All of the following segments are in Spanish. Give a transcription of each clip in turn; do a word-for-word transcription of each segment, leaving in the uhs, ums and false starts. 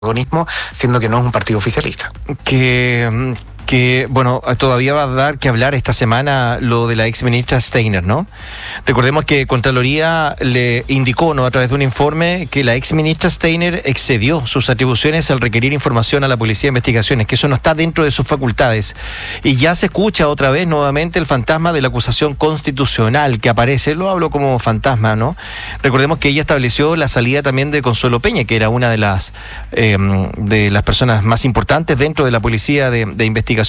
protagonismo, siendo que no es un partido oficialista. Que... que, bueno, todavía va a dar que hablar esta semana lo de la ex ministra Steiner, ¿no? Recordemos que Contraloría le indicó, ¿no?, a través de un informe, que la ex ministra Steiner excedió sus atribuciones al requerir información a la Policía de Investigaciones, que eso no está dentro de sus facultades. Y ya se escucha otra vez nuevamente el fantasma de la acusación constitucional que aparece, lo hablo como fantasma, ¿no? Recordemos que ella estableció la salida también de Consuelo Peña, que era una de las, eh, de las personas más importantes dentro de la Policía de, de Investigaciones.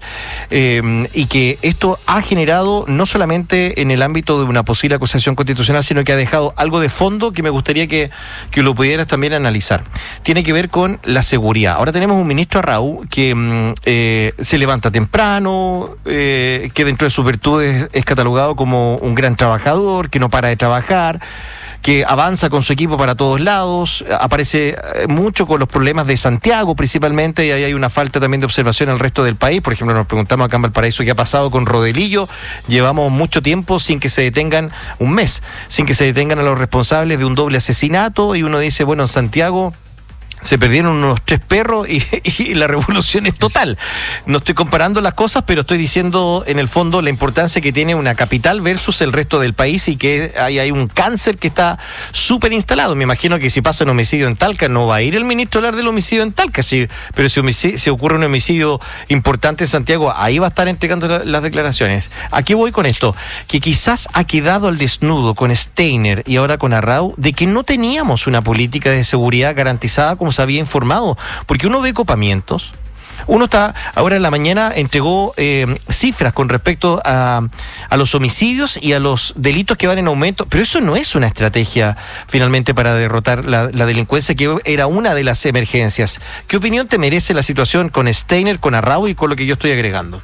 Eh, y que esto ha generado no solamente en el ámbito de una posible acusación constitucional, sino que ha dejado algo de fondo que me gustaría que, que lo pudieras también analizar. Tiene que ver con la seguridad. Ahora tenemos un ministro Arrau que eh, se levanta temprano, eh, que dentro de sus virtudes es catalogado como un gran trabajador, que no para de trabajar, que avanza con su equipo para todos lados, aparece mucho con los problemas de Santiago principalmente, y ahí hay una falta también de observación al resto del país. Por ejemplo, nos preguntamos acá en Valparaíso qué ha pasado con Rodelillo. Llevamos mucho tiempo sin que se detengan, un mes, sin que se detengan a los responsables de un doble asesinato, y uno dice, bueno, en Santiago se perdieron unos tres perros y, y la revolución es total. No estoy comparando las cosas, pero estoy diciendo en el fondo la importancia que tiene una capital versus el resto del país, y que hay, hay un cáncer que está súper instalado. Me imagino que si pasa un homicidio en Talca, no va a ir el ministro a hablar del homicidio en Talca, sí, pero si, homicidio, si ocurre un homicidio importante en Santiago, ahí va a estar entregando la, las declaraciones. ¿A qué voy con esto? Que quizás ha quedado al desnudo con Steiner y ahora con Arrau de que no teníamos una política de seguridad garantizada como se había informado, porque uno ve copamientos, uno está, ahora en la mañana entregó eh, cifras con respecto a, a los homicidios y a los delitos que van en aumento, pero eso no es una estrategia finalmente para derrotar la, la delincuencia, que era una de las emergencias. ¿Qué opinión te merece la situación con Steiner, con Arrau y con lo que yo estoy agregando?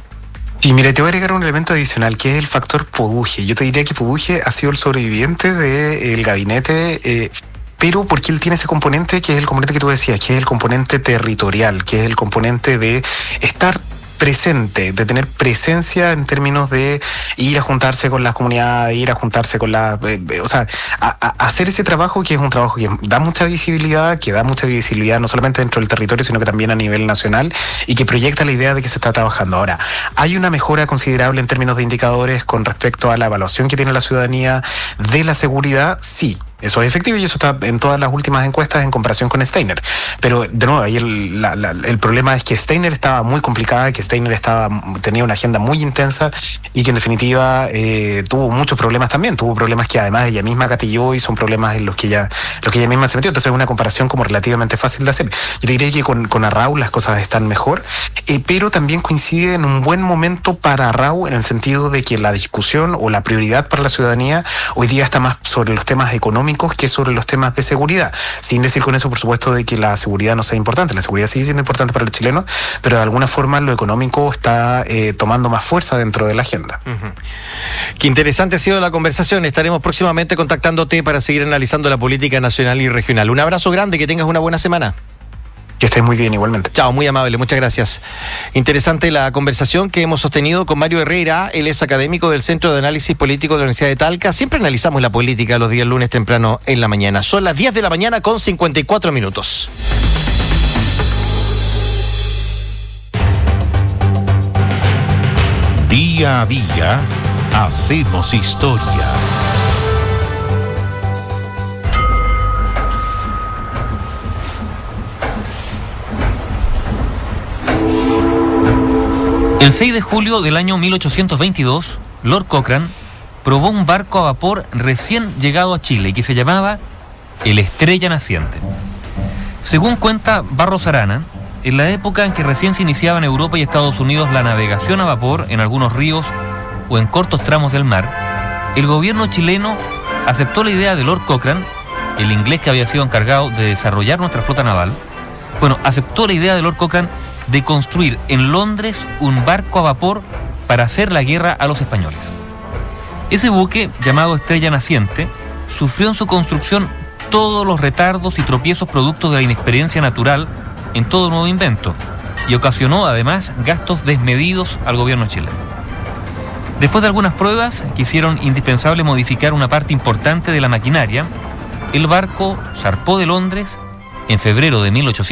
Y mira, te voy a agregar un elemento adicional, que es el factor Poduje. Yo te diría que Poduje ha sido el sobreviviente del gabinete, eh, pero porque él tiene ese componente, que es el componente que tú decías, que es el componente territorial, que es el componente de estar presente, de tener presencia en términos de ir a juntarse con las comunidades, ir a juntarse con la... Eh, o sea, a, a hacer ese trabajo, que es un trabajo que da mucha visibilidad, que da mucha visibilidad no solamente dentro del territorio, sino que también a nivel nacional, y que proyecta la idea de que se está trabajando. Ahora, ¿hay una mejora considerable en términos de indicadores con respecto a la evaluación que tiene la ciudadanía de la seguridad? Sí. Eso es efectivo, y eso está en todas las últimas encuestas en comparación con Steiner. Pero, de nuevo, ahí el, la, la, el problema es que Steiner estaba muy complicada, que Steiner estaba, tenía una agenda muy intensa, y que en definitiva eh, tuvo muchos problemas también. Tuvo problemas que además ella misma gatilló, y son problemas en los que ella, los que ella misma se metió. Entonces es una comparación como relativamente fácil de hacer. Yo te diría que con, con Arrau las cosas están mejor, eh, pero también coincide en un buen momento para Arrau, en el sentido de que la discusión o la prioridad para la ciudadanía hoy día está más sobre los temas económicos que sobre los temas de seguridad, sin decir con eso, por supuesto, de que la seguridad no sea importante. La seguridad sigue siendo importante para los chilenos, pero de alguna forma lo económico está eh, tomando más fuerza dentro de la agenda. Uh-huh. Qué interesante ha sido la conversación. Estaremos próximamente contactándote para seguir analizando la política nacional y regional. Un abrazo grande, que tengas una buena semana. Que estés muy bien, igualmente. Chao, muy amable, muchas gracias. Interesante la conversación que hemos sostenido con Mario Herrera. Él es académico del Centro de Análisis Político de la Universidad de Talca. Siempre analizamos la política los días lunes temprano en la mañana. Son las diez de la mañana con cincuenta y cuatro minutos. Día a día hacemos historia. El seis de julio del año mil ochocientos veintidós, Lord Cochrane probó un barco a vapor recién llegado a Chile, que se llamaba el Estrella Naciente. Según cuenta Barros Arana, en la época en que recién se iniciaba en Europa y Estados Unidos la navegación a vapor en algunos ríos o en cortos tramos del mar, el gobierno chileno aceptó la idea de Lord Cochrane, el inglés que había sido encargado de desarrollar nuestra flota naval. Bueno, aceptó la idea de Lord Cochrane de construir en Londres un barco a vapor para hacer la guerra a los españoles. Ese buque, llamado Estrella Naciente, sufrió en su construcción todos los retardos y tropiezos producto de la inexperiencia natural en todo nuevo invento, y ocasionó además gastos desmedidos al gobierno chileno. Después de algunas pruebas que hicieron indispensable modificar una parte importante de la maquinaria, el barco zarpó de Londres en febrero de mil ochocientos